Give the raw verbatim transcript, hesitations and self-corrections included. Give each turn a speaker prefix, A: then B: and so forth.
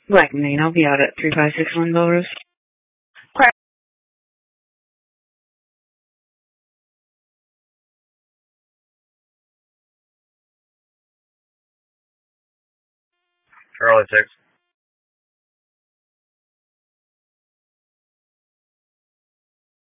A: Black Main, I'll be out at three five six one Belrose.
B: Charlie six.